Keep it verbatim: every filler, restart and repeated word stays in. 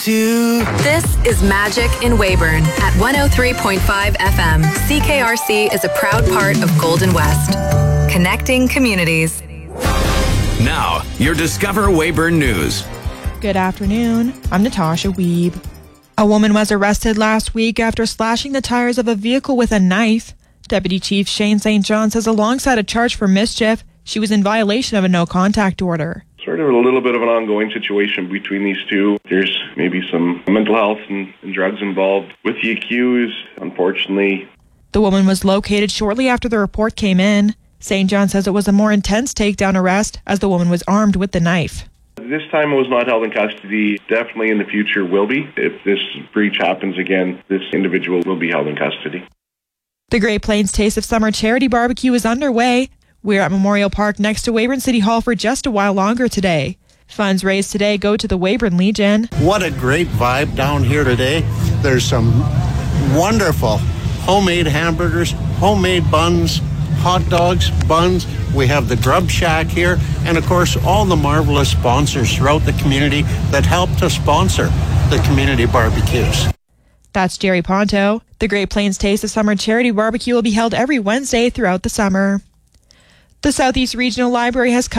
This is Magic in Weyburn at one oh three point five F M. C K R C is a proud part of Golden West. Connecting communities. Now, your Discover Weyburn News. Good afternoon. I'm Natasha Weeb. A woman was arrested last week after slashing the tires of a vehicle with a knife. Deputy Chief Shane Saint John says alongside a charge for mischief, she was in violation of a no-contact order. Sort of a little bit of an ongoing situation between these two. There's maybe some mental health and, and drugs involved with the accused, unfortunately. The woman was located shortly after the report came in. Saint John says it was a more intense takedown arrest as the woman was armed with the knife. This time it was not held in custody. Definitely in the future will be. If this breach happens again, this individual will be held in custody. The Great Plains Taste of Summer charity barbecue is underway. We're at Memorial Park next to Weyburn City Hall for just a while longer today. Funds raised today go to the Weyburn Legion. What a great vibe down here today. There's some wonderful homemade hamburgers, homemade buns, hot dogs, buns. We have the Grub Shack here, and of course all the marvelous sponsors throughout the community that help to sponsor the community barbecues. That's Jerry Ponto. The Great Plains Taste of Summer charity barbecue will be held every Wednesday throughout the summer. The Southeast Regional Library has